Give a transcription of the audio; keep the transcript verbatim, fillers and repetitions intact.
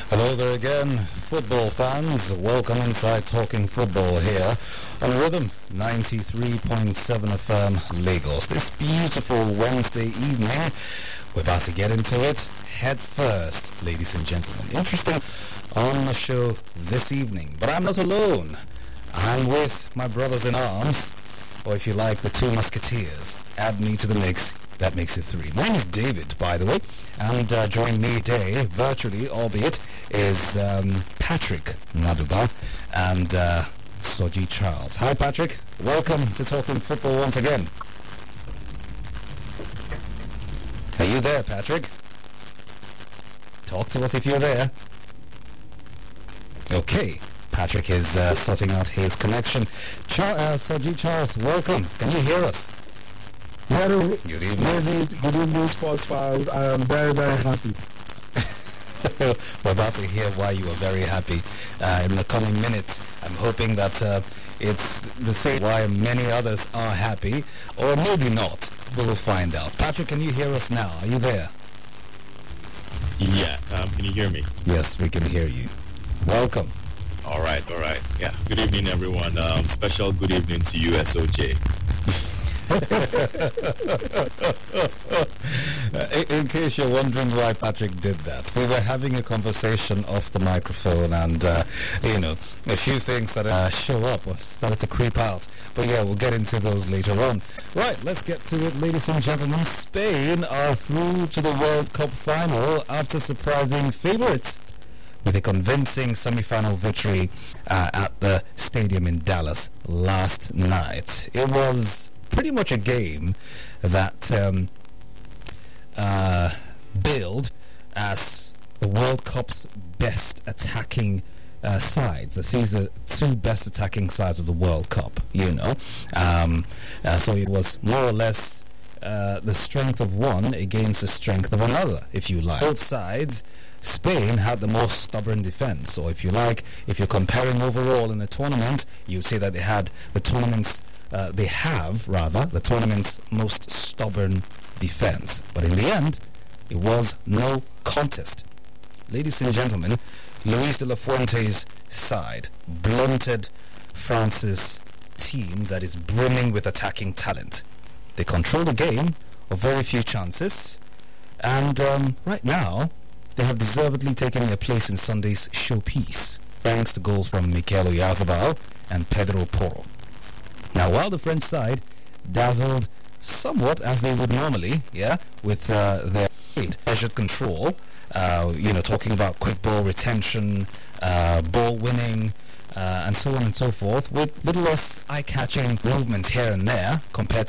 Hello there again, football fans. Welcome inside Talking Football here on Rhythm ninety-three point seven F M Lagos. This beautiful Wednesday evening, we're about to get into it head first, ladies and gentlemen. Interesting on the show this evening, but I'm not alone. I'm with my brothers in arms, or if you like, the two musketeers. Add me to the mix. That makes it three. My name is David, by the way, and uh, joining me today, virtually, albeit, is um, Patrick Naduba and uh, Soji Charles. Hi, Patrick. Welcome to Talking Football once again. Are you there, Patrick? Talk to us if you're there. Okay. Patrick is uh, sorting out his connection. Char- uh, Soji Charles, welcome. Can you hear us? Hello, good evening. David, good evening, sports fans. I am very, very happy. We're about to hear why you are very happy uh, in the coming minutes. I'm hoping that uh, it's the same why many others are happy, or maybe not. We'll find out. Patrick, can you hear us now? Are you there? Yeah, um, can you hear me? Yes, we can hear you. Welcome. All right, all right. Yeah, good evening, everyone. Um, special good evening to you, S O J. in, in case you're wondering why Patrick did that, we were having a conversation off the microphone, and uh, you know, a few things that uh, show up or started to creep out. But yeah, we'll get into those later on. Right, let's get to it, ladies and gentlemen. Spain are through to the World Cup final after surprising favourites with a convincing semi-final victory uh, at the stadium in Dallas last night. It was pretty much a game that um, uh, billed as the World Cup's best attacking uh, sides. These are two best attacking sides of the World Cup, you know. Um, uh, so it was more or less uh, the strength of one against the strength of another, if you like. Both sides, Spain had the most stubborn defense. Or if you like, if you're comparing overall in the tournament, you'd say that they had the tournament's Uh, they have, rather, the tournament's most stubborn defense. But in the end, it was no contest. Ladies and gentlemen, Luis de la Fuente's side blunted France's team that is brimming with attacking talent. They control the game of very few chances, and um, right now, they have deservedly taken their place in Sunday's showpiece, thanks to goals from Mikel Oyarzabal and Pedro Porro. Now, while the French side dazzled somewhat, as they would normally, yeah, with uh, their measured control, uh, you know, talking about quick ball retention, uh, ball winning, uh, and so on and so forth, with little less eye-catching movement here and there compared